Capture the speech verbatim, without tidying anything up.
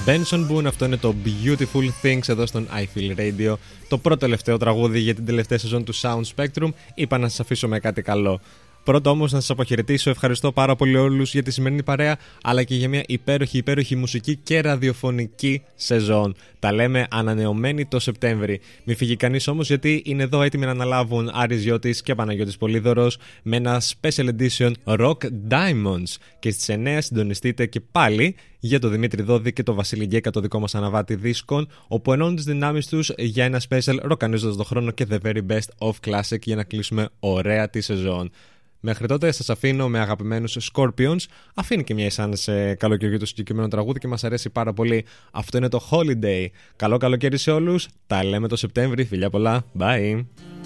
Benson Boone, αυτό είναι το Beautiful Things εδώ στον I Feel Radio. Το πρώτο τελευταίο τραγούδι για την τελευταία σεζόν του Sound Spectrum. Είπα να σας αφήσω με κάτι καλό. Πρώτο όμως να σας αποχαιρετήσω, ευχαριστώ πάρα πολύ όλους για τη σημερινή παρέα, αλλά και για μια υπέροχη υπέροχη μουσική και ραδιοφωνική σεζόν. Τα λέμε ανανεωμένοι το Σεπτέμβρη. Μην φύγει κανείς όμως, γιατί είναι εδώ έτοιμοι να αναλάβουν Άρης Ζιώτης και Παναγιώτης Πολύδωρος με ένα Special Edition Rock Diamonds. Και στις εννιά συντονιστείτε και πάλι για το Δημήτρη Δόδη και το Βασίλη Γκέκα, το δικό μας αναβάτη δίσκων, όπου ενώνουν τις δυνάμεις τους για ένα special ροκανίζοντας τον χρόνο και the very best of classic για να κλείσουμε ωραία τη σεζόν. Μέχρι τότε σας αφήνω με αγαπημένους Scorpions. Αφήνει και μια εισάνα σε καλοκαιριού το συγκεκριμένο τραγούδι και μας αρέσει πάρα πολύ. Αυτό είναι το Holiday. Καλό καλοκαίρι σε όλους. Τα λέμε το Σεπτέμβρη. Φιλιά πολλά. Bye.